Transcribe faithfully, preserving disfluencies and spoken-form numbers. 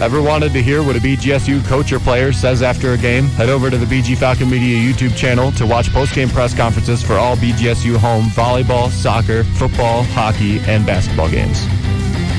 Ever wanted to hear what a B G S U coach or player says after a game? Head over to the B G Falcon Media YouTube channel to watch post-game press conferences for all B G S U home volleyball, soccer, football, hockey, and basketball games.